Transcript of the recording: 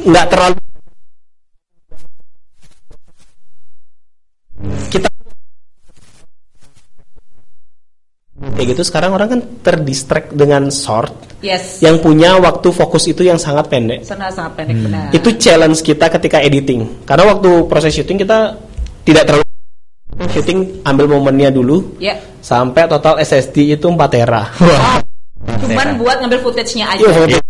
nggak terlalu kita kayak gitu. Sekarang orang kan terdistract dengan short, yang punya waktu fokus itu yang sangat pendek. Sangat pendek, benar. Itu challenge kita ketika editing, karena waktu proses syuting kita tidak terlalu syuting, ambil momennya dulu, sampai total SSD itu 4 tera. Cuman buat ngambil footage-nya aja.